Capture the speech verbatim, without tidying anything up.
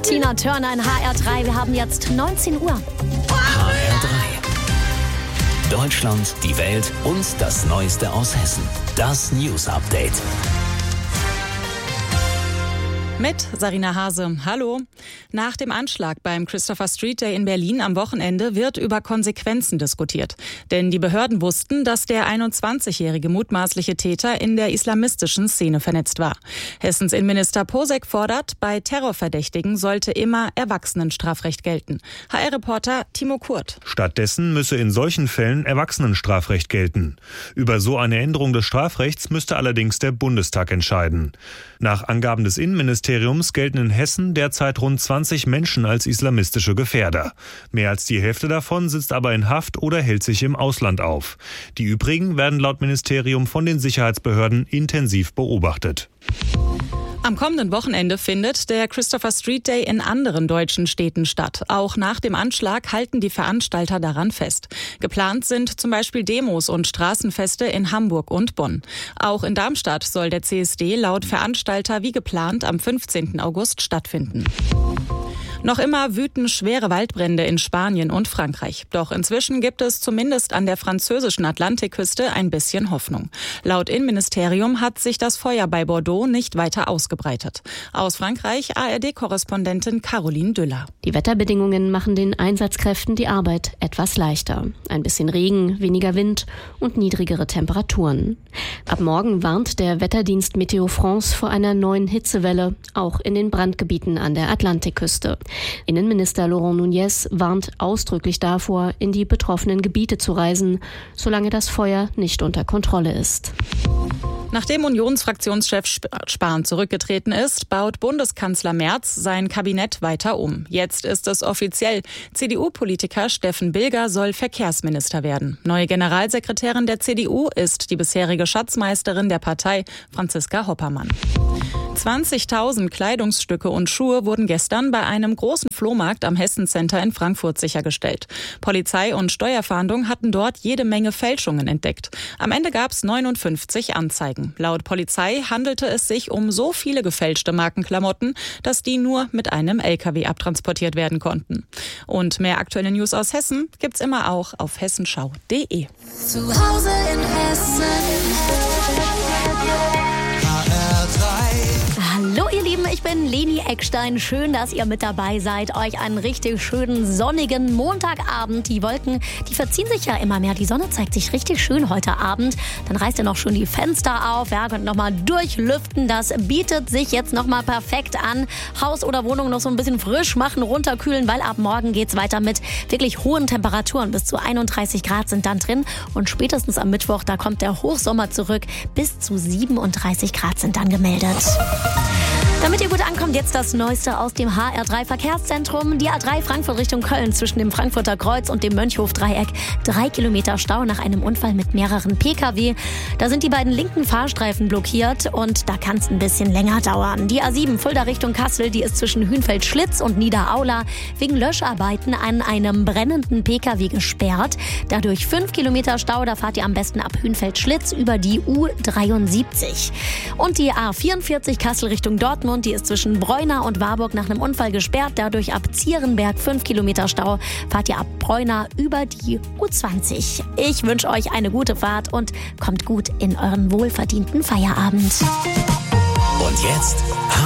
Tina Turner in H R drei. Wir haben jetzt neunzehn Uhr. H R drei. Deutschland, die Welt und das Neueste aus Hessen. Das News Update. Mit Sarina Hase. Hallo. Nach dem Anschlag beim Christopher Street Day in Berlin am Wochenende wird über Konsequenzen diskutiert. Denn die Behörden wussten, dass der einundzwanzigjährige mutmaßliche Täter in der islamistischen Szene vernetzt war. Hessens Innenminister Posek fordert, bei Terrorverdächtigen sollte immer Erwachsenenstrafrecht gelten. H R-Reporter Timo Kurt. Stattdessen müsse in solchen Fällen Erwachsenenstrafrecht gelten. Über so eine Änderung des Strafrechts müsste allerdings der Bundestag entscheiden. Nach Angaben des Innenministeriums gelten in Hessen derzeit rund zwanzig Menschen als islamistische Gefährder. Mehr als die Hälfte davon sitzt aber in Haft oder hält sich im Ausland auf. Die übrigen werden laut Ministerium von den Sicherheitsbehörden intensiv beobachtet. Am kommenden Wochenende findet der Christopher Street Day in anderen deutschen Städten statt. Auch nach dem Anschlag halten die Veranstalter daran fest. Geplant sind zum Beispiel Demos und Straßenfeste in Hamburg und Bonn. Auch in Darmstadt soll der C S D laut Veranstalter wie geplant am fünfzehnten August stattfinden. Noch immer wüten schwere Waldbrände in Spanien und Frankreich. Doch inzwischen gibt es zumindest an der französischen Atlantikküste ein bisschen Hoffnung. Laut Innenministerium hat sich das Feuer bei Bordeaux nicht weiter ausgebreitet. Aus Frankreich A R D-Korrespondentin Caroline Düller. Die Wetterbedingungen machen den Einsatzkräften die Arbeit etwas leichter. Ein bisschen Regen, weniger Wind und niedrigere Temperaturen. Ab morgen warnt der Wetterdienst Meteo France vor einer neuen Hitzewelle, auch in den Brandgebieten an der Atlantikküste. Innenminister Laurent Nunez warnt ausdrücklich davor, in die betroffenen Gebiete zu reisen, solange das Feuer nicht unter Kontrolle ist. Nachdem Unionsfraktionschef Spahn zurückgetreten ist, baut Bundeskanzler Merz sein Kabinett weiter um. Jetzt ist es offiziell. C D U-Politiker Steffen Bilger soll Verkehrsminister werden. Neue Generalsekretärin der C D U ist die bisherige Schatzmeisterin der Partei, Franziska Hoppermann. zwanzigtausend Kleidungsstücke und Schuhe wurden gestern bei einem großen Flohmarkt am Hessen Center in Frankfurt sichergestellt. Polizei und Steuerfahndung hatten dort jede Menge Fälschungen entdeckt. Am Ende gab es neunundfünfzig Anzeigen. Laut Polizei handelte es sich um so viele gefälschte Markenklamotten, dass die nur mit einem L K W abtransportiert werden konnten. Und mehr aktuelle News aus Hessen gibt's immer auch auf hessenschau punkt de. Zu Hause in Hessen. Hallo ihr Lieben, ich bin Leni Eckstein. Schön, dass ihr mit dabei seid. Euch einen richtig schönen sonnigen Montagabend. Die Wolken, die verziehen sich ja immer mehr. Die Sonne zeigt sich richtig schön heute Abend. Dann reißt ihr noch schön die Fenster auf. Ja, könnt nochmal durchlüften. Das bietet sich jetzt nochmal perfekt an. Haus oder Wohnung noch so ein bisschen frisch machen, runterkühlen, weil ab morgen geht's weiter mit wirklich hohen Temperaturen. Bis zu einunddreißig Grad sind dann drin. Und spätestens am Mittwoch, da kommt der Hochsommer zurück. Bis zu siebenunddreißig Grad sind dann gemeldet. Damit ihr gut ankommt, jetzt das Neueste aus dem H R drei Verkehrszentrum. Die A drei Frankfurt Richtung Köln zwischen dem Frankfurter Kreuz und dem Mönchhof-Dreieck. Drei Kilometer Stau nach einem Unfall mit mehreren P K W. Da sind die beiden linken Fahrstreifen blockiert und da kann es ein bisschen länger dauern. Die A sieben Fulda Richtung Kassel, die ist zwischen Hünfeld-Schlitz und Niederaula wegen Löscharbeiten an einem brennenden P K W gesperrt. Dadurch fünf Kilometer Stau, da fahrt ihr am besten ab Hünfeld-Schlitz über die U dreiundsiebzig. Und die A vierundvierzig Kassel Richtung Dortmund, die ist zwischen Breuna und Warburg nach einem Unfall gesperrt. Dadurch ab Zierenberg fünf Kilometer Stau. Fahrt ihr ab Breuna über die U zwanzig. Ich wünsche euch eine gute Fahrt und kommt gut in euren wohlverdienten Feierabend. Und jetzt